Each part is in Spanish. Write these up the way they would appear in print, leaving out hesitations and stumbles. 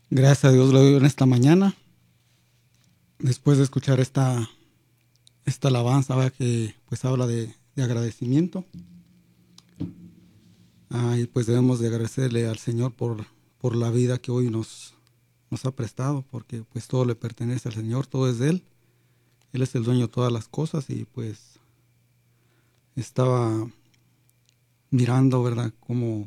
Gracias a Dios le doy en esta mañana, después de escuchar esta alabanza, ¿verdad? Que pues habla de agradecimiento. Y pues debemos de agradecerle al Señor por la vida que hoy nos ha prestado, porque pues todo le pertenece al Señor, todo es de Él. Él es el dueño de todas las cosas y pues estaba mirando, ¿verdad? Como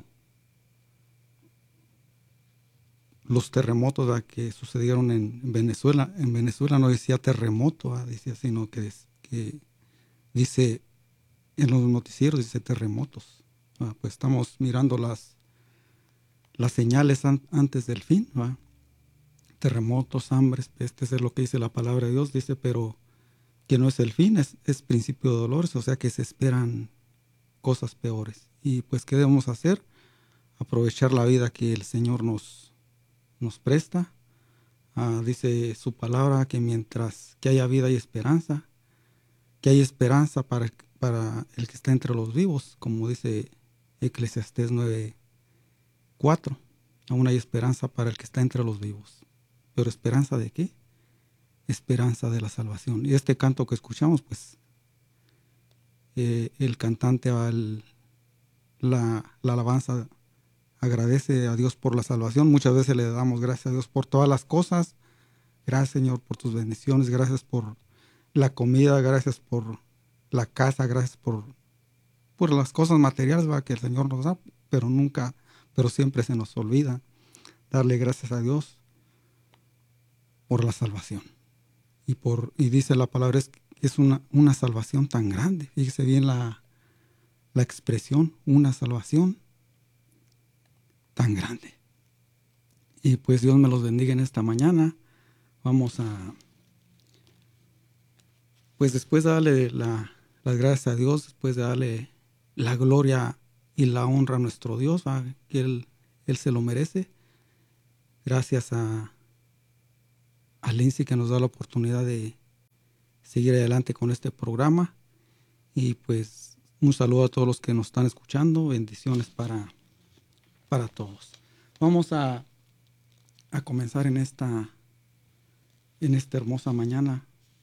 los terremotos, ¿verdad? Que sucedieron en Venezuela. En Venezuela no decía terremoto, ¿verdad? Decía, sino que dice en los noticieros, dice terremotos. Pues estamos mirando las señales antes del fin, ¿va? Terremotos, hambres, pestes, es lo que dice la palabra de Dios, dice, pero que no es el fin, es principio de dolores, o sea que se esperan cosas peores. Y pues, ¿qué debemos hacer? Aprovechar la vida que el Señor nos presta. Dice su palabra que mientras que haya vida hay esperanza, que hay esperanza para el que está entre los vivos, como dice Eclesiastés 9:4. Aún hay esperanza para el que está entre los vivos. ¿Pero esperanza de qué? Esperanza de la salvación. Y este canto que escuchamos, pues, el cantante la alabanza agradece a Dios por la salvación. Muchas veces le damos gracias a Dios por todas las cosas. Gracias, Señor, por tus bendiciones. Gracias por la comida. Gracias por la casa. Gracias por las cosas materiales, ¿va? Que el Señor nos da. Pero siempre se nos olvida darle gracias a Dios por la salvación. Y dice la palabra es una salvación tan grande. Fíjese bien la expresión, una salvación tan grande. Y pues Dios me los bendiga en esta mañana. Vamos pues después de darle las gracias a Dios, después de darle la gloria y la honra a nuestro Dios, que Él se lo merece. Gracias a Lindsay que nos da la oportunidad de seguir adelante con este programa. Y pues un saludo a todos los que nos están escuchando. Bendiciones para todos. Vamos a comenzar en esta hermosa mañana.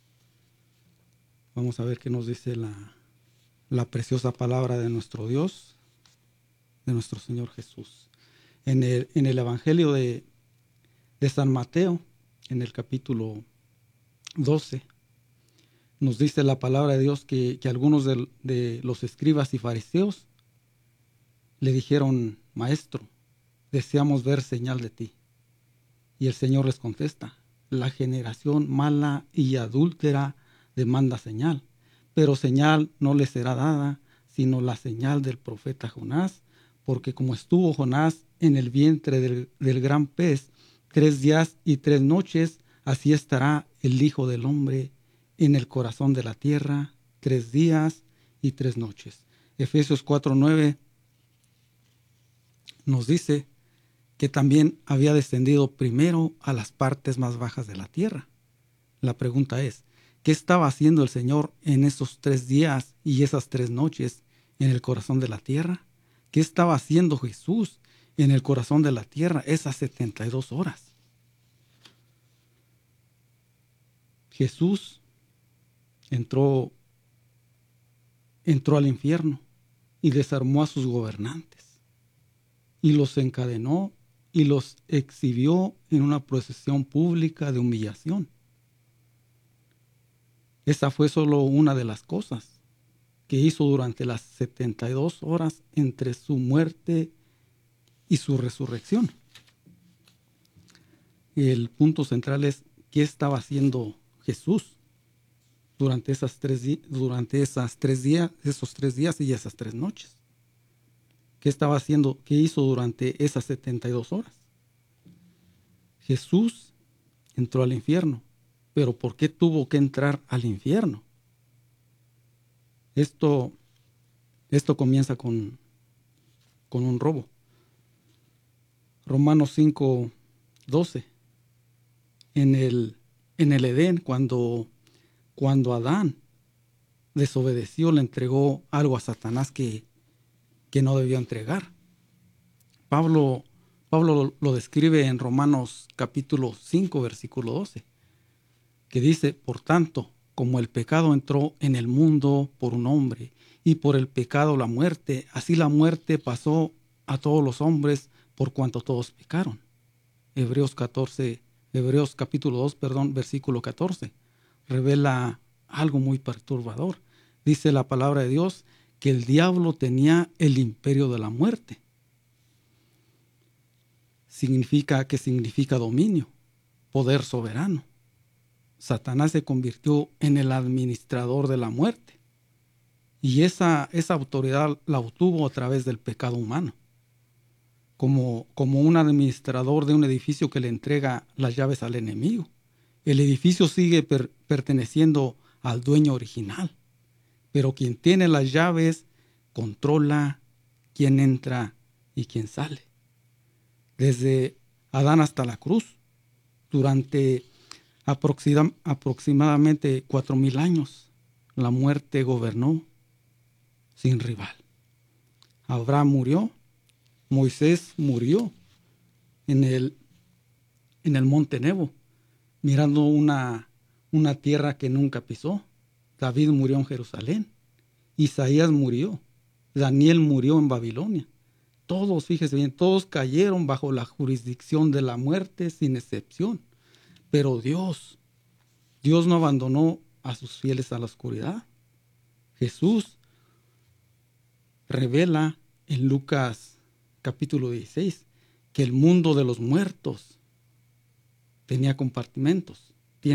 Vamos a ver qué nos dice la preciosa palabra de nuestro Dios, de nuestro Señor Jesús. En el Evangelio de San Mateo, en el capítulo 12, nos dice la palabra de Dios que algunos de los escribas y fariseos le dijeron: Maestro, deseamos ver señal de ti. Y el Señor les contesta: la generación mala y adúltera demanda señal, pero señal no le será dada, sino la señal del profeta Jonás, porque como estuvo Jonás en el vientre del gran pez 3 días y 3 noches, así estará el Hijo del Hombre en el corazón de la tierra 3 días y 3 noches. Efesios 4:9 nos dice que también había descendido primero a las partes más bajas de la tierra. La pregunta es, ¿qué estaba haciendo el Señor en esos 3 días y esas 3 noches en el corazón de la tierra? ¿Qué estaba haciendo Jesús en el corazón de la tierra esas 72 horas? Jesús entró al infierno y desarmó a sus gobernantes y los encadenó y los exhibió en una procesión pública de humillación. Esa fue solo una de las cosas que hizo durante las 72 horas entre su muerte y su resurrección. El punto central es qué estaba haciendo Jesús durante esos 3 días y esas 3 noches. ¿Qué estaba haciendo? ¿Qué hizo durante esas 72 horas? Jesús entró al infierno. ¿Pero por qué tuvo que entrar al infierno? Esto comienza con un robo. Romanos 5:12. En el Edén, cuando Adán desobedeció, le entregó algo a Satanás que no debió entregar. Pablo Pablo lo describe en Romanos capítulo 5, versículo 12, que dice: por tanto, como el pecado entró en el mundo por un hombre, y por el pecado la muerte, así la muerte pasó a todos los hombres por cuanto todos pecaron. Hebreos capítulo 2, versículo 14, revela algo muy perturbador. Dice la palabra de Dios que el diablo tenía el imperio de la muerte. Significa dominio, poder soberano. Satanás se convirtió en el administrador de la muerte. Y esa autoridad la obtuvo a través del pecado humano. Como un administrador de un edificio que le entrega las llaves al enemigo. El edificio sigue perteneciendo al dueño original, pero quien tiene las llaves controla quién entra y quién sale. Desde Adán hasta la cruz, durante aproximadamente 4,000 años, la muerte gobernó sin rival. Abraham murió, Moisés murió en el monte Nebo, mirando una tierra que nunca pisó. David murió en Jerusalén, Isaías murió, Daniel murió en Babilonia. Todos, fíjese bien, todos cayeron bajo la jurisdicción de la muerte sin excepción. Pero Dios no abandonó a sus fieles a la oscuridad. Jesús revela en Lucas capítulo 16 que el mundo de los muertos tenía compartimentos.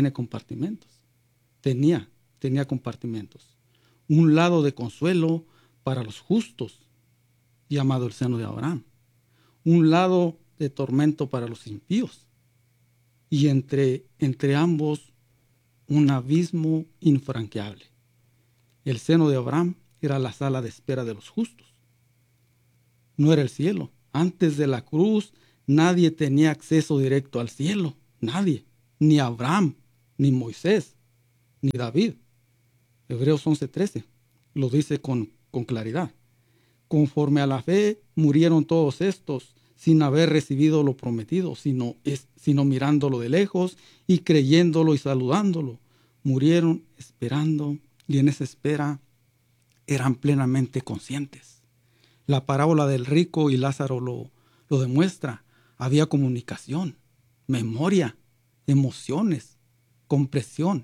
Un lado de consuelo para los justos, llamado el seno de Abraham. Un lado de tormento para los impíos. Y entre ambos un abismo infranqueable. El seno de Abraham era la sala de espera de los justos. No era el cielo. Antes de la cruz nadie tenía acceso directo al cielo. Nadie. Ni Abraham, ni Moisés, ni David. Hebreos 11:13 lo dice con claridad. Conforme a la fe murieron todos estos sin haber recibido lo prometido, sino mirándolo de lejos y creyéndolo y saludándolo. Murieron esperando, y en esa espera eran plenamente conscientes. La parábola del rico y Lázaro lo demuestra. Había comunicación, memoria, emociones, comprensión.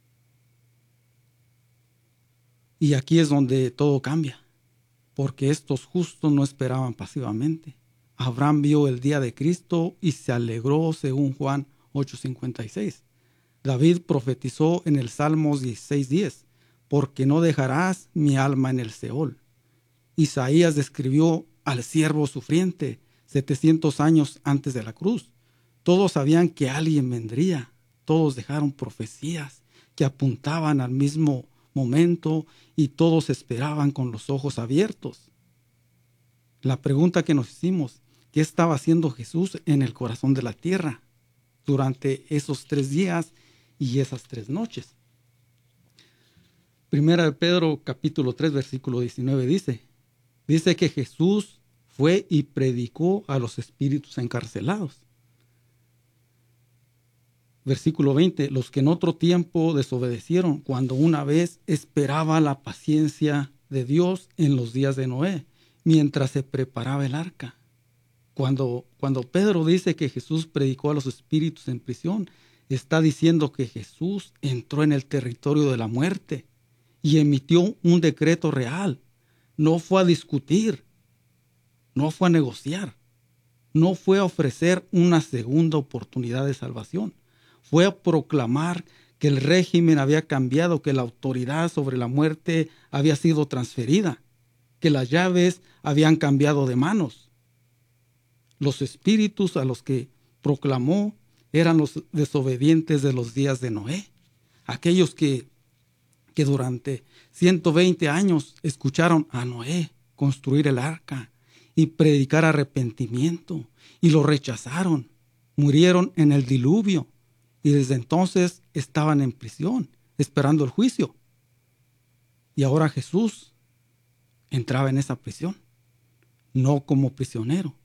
Y aquí es donde todo cambia, porque estos justos no esperaban pasivamente. Abraham vio el día de Cristo y se alegró, según Juan 8:56. David profetizó en el Salmos 16:10, porque no dejarás mi alma en el Seol. Isaías describió al siervo sufriente 700 años antes de la cruz. Todos sabían que alguien vendría. Todos dejaron profecías que apuntaban al mismo momento y todos esperaban con los ojos abiertos. La pregunta que nos hicimos: ¿qué estaba haciendo Jesús en el corazón de la tierra durante esos 3 días y esas 3 noches? Primera de Pedro capítulo 3 versículo 19 dice que Jesús fue y predicó a los espíritus encarcelados. Versículo 20, los que en otro tiempo desobedecieron, cuando una vez esperaba la paciencia de Dios en los días de Noé, mientras se preparaba el arca. Cuando Pedro dice que Jesús predicó a los espíritus en prisión, está diciendo que Jesús entró en el territorio de la muerte y emitió un decreto real. No fue a discutir, no fue a negociar, no fue a ofrecer una segunda oportunidad de salvación. Fue a proclamar que el régimen había cambiado, que la autoridad sobre la muerte había sido transferida, que las llaves habían cambiado de manos. Los espíritus a los que proclamó eran los desobedientes de los días de Noé, aquellos que durante 120 años escucharon a Noé construir el arca y predicar arrepentimiento, y lo rechazaron, murieron en el diluvio, y desde entonces estaban en prisión, esperando el juicio. Y ahora Jesús entraba en esa prisión, no como prisionero,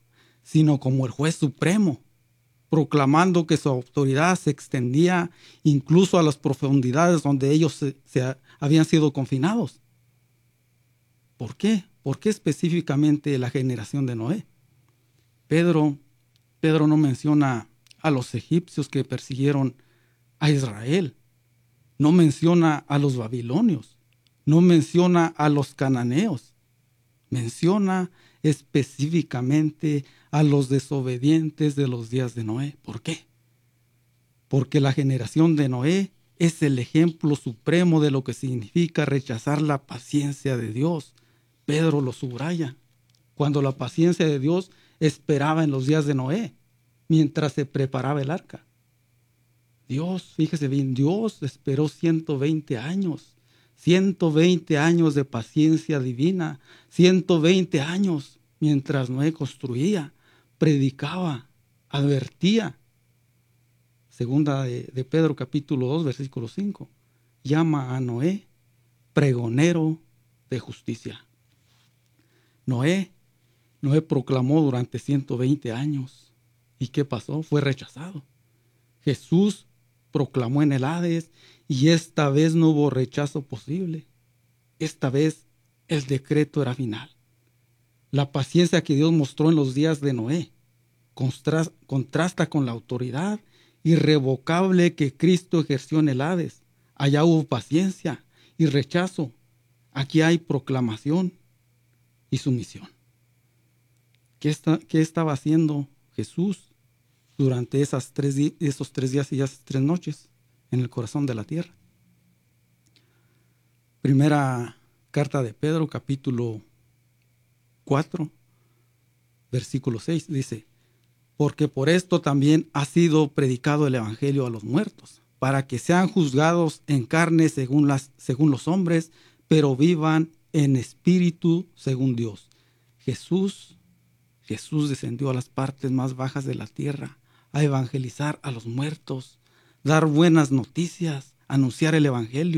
sino como el juez supremo, proclamando que su autoridad se extendía incluso a las profundidades donde ellos habían sido confinados. ¿Por qué? ¿Por qué específicamente la generación de Noé? Pedro no menciona a los egipcios que persiguieron a Israel, no menciona a los babilonios, no menciona a los cananeos, menciona específicamente a los desobedientes de los días de Noé. ¿Por qué? Porque la generación de Noé es el ejemplo supremo de lo que significa rechazar la paciencia de Dios. Pedro lo subraya. Cuando la paciencia de Dios esperaba en los días de Noé, mientras se preparaba el arca. Dios, fíjese bien, Dios esperó 120 años. 120 años de paciencia divina. 120 años mientras Noé construía, predicaba, advertía. Segunda de Pedro capítulo 2, versículo 5. Llama a Noé pregonero de justicia. Noé proclamó durante 120 años. ¿Y qué pasó? Fue rechazado. Jesús proclamó en el Hades y esta vez no hubo rechazo posible. Esta vez el decreto era final. La paciencia que Dios mostró en los días de Noé contrasta con la autoridad irrevocable que Cristo ejerció en el Hades. Allá hubo paciencia y rechazo. Aquí hay proclamación y sumisión. ¿Qué estaba haciendo Jesús durante esos 3 días y esas 3 noches en el corazón de la tierra? Primera carta de Pedro, capítulo 4, versículo 6, dice: porque por esto también ha sido predicado el evangelio a los muertos, para que sean juzgados en carne según los hombres, pero vivan en espíritu según Dios. Jesús descendió a las partes más bajas de la tierra a evangelizar a los muertos, dar buenas noticias, anunciar el evangelio.